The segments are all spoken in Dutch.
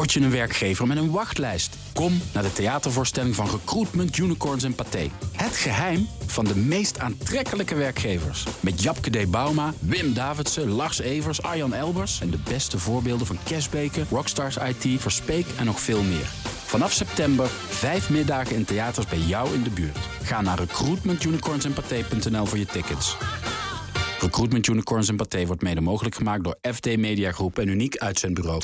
word je een werkgever met een wachtlijst. Kom naar de theatervoorstelling van Recruitment Unicorns en Pathé. Het geheim van de meest aantrekkelijke werkgevers. Met Japke D. Bauma, Wim Davidsen, Lars Evers, Arjan Elbers... en de beste voorbeelden van Cashbaker, Rockstars IT, Verspeek en nog veel meer. Vanaf september 5 middagen in theaters bij jou in de buurt. Ga naar recruitmentunicornsenpathé.nl voor je tickets. Recruitment Unicorns en Pathé wordt mede mogelijk gemaakt door FD Media Groep en Uniek Uitzendbureau.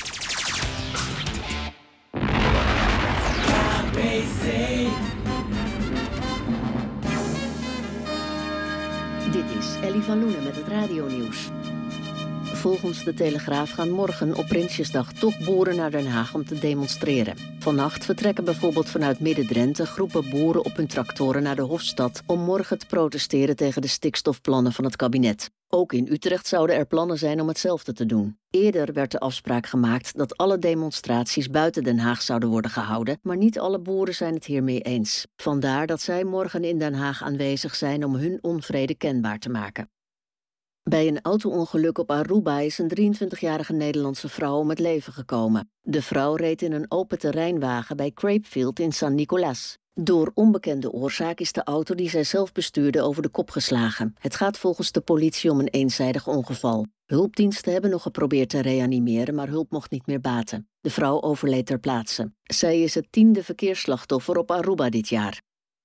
Dit is Ellie van Loenen met het radionieuws. Volgens de Telegraaf gaan morgen op Prinsjesdag toch boeren naar Den Haag om te demonstreren. Vannacht vertrekken bijvoorbeeld vanuit Midden-Drenthe groepen boeren op hun tractoren naar de Hofstad om morgen te protesteren tegen de stikstofplannen van het kabinet. Ook in Utrecht zouden er plannen zijn om hetzelfde te doen. Eerder werd de afspraak gemaakt dat alle demonstraties buiten Den Haag zouden worden gehouden, maar niet alle boeren zijn het hiermee eens. Vandaar dat zij morgen in Den Haag aanwezig zijn om hun onvrede kenbaar te maken. Bij een auto-ongeluk op Aruba is een 23-jarige Nederlandse vrouw om het leven gekomen. De vrouw reed in een open terreinwagen bij Crapefield in San Nicolas. Door onbekende oorzaak is de auto die zij zelf bestuurde over de kop geslagen. Het gaat volgens de politie om een eenzijdig ongeval. Hulpdiensten hebben nog geprobeerd te reanimeren, maar hulp mocht niet meer baten. De vrouw overleed ter plaatse. Zij is het 10e verkeersslachtoffer op Aruba dit jaar.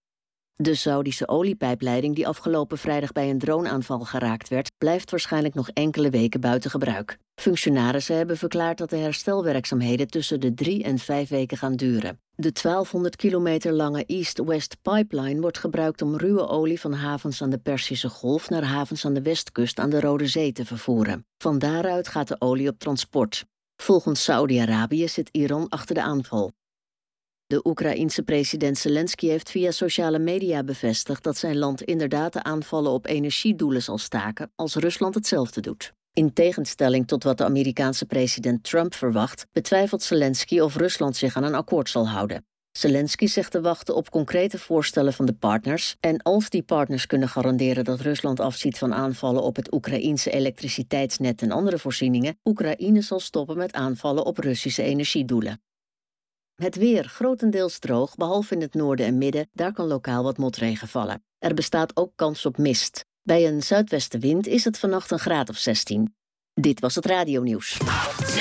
De Saoedische oliepijpleiding die afgelopen vrijdag bij een droneaanval geraakt werd, blijft waarschijnlijk nog enkele weken buiten gebruik. Functionarissen hebben verklaard dat de herstelwerkzaamheden tussen de 3 en 5 weken gaan duren. De 1200 kilometer lange East-West Pipeline wordt gebruikt om ruwe olie van havens aan de Perzische Golf naar havens aan de westkust aan de Rode Zee te vervoeren. Van daaruit gaat de olie op transport. Volgens Saoedi-Arabië zit Iran achter de aanval. De Oekraïense president Zelensky heeft via sociale media bevestigd dat zijn land inderdaad de aanvallen op energiedoelen zal staken als Rusland hetzelfde doet. In tegenstelling tot wat de Amerikaanse president Trump verwacht, betwijfelt Zelensky of Rusland zich aan een akkoord zal houden. Zelensky zegt te wachten op concrete voorstellen van de partners en als die partners kunnen garanderen dat Rusland afziet van aanvallen op het Oekraïense elektriciteitsnet en andere voorzieningen, Oekraïne zal stoppen met aanvallen op Russische energiedoelen. Het weer grotendeels droog, behalve in het noorden en midden, daar kan lokaal wat motregen vallen. Er bestaat ook kans op mist. Bij een zuidwestenwind is het vannacht een graad of 16. Dit was het radionieuws.